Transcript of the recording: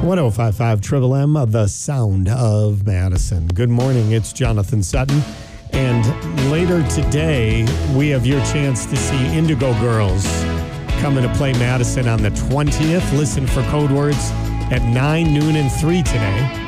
1055 Triple M, the sound of Madison. Good morning, it's Jonathan Sutton. And later today, we have your chance to see Indigo Girls coming to play Madison on the 20th. Listen for code words at 9, noon, and 3 today.